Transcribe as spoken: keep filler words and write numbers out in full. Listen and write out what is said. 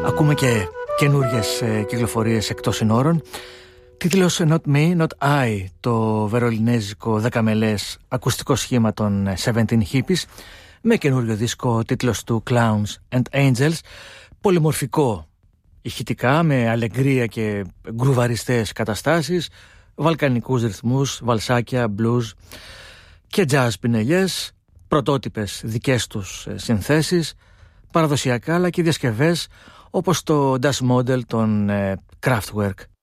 Ακούμε και καινούριες ε, κυκλοφορίες εκτός συνόρων. Τίτλος Not Me, Not I, το βερολινέζικο δεκαμελές ακουστικό σχήμα των Seventeen Hippies, με καινούριο δίσκο τίτλος του Clowns and Angels, πολυμορφικό ηχητικά, με αλεγκρία και γκρουβαριστές καταστάσεις, βαλκανικούς ρυθμούς, βαλσάκια, blues και jazz πινελιές, πρωτότυπες δικές τους συνθέσεις, παραδοσιακά αλλά και διασκευές όπως το Das Model των Kraftwerk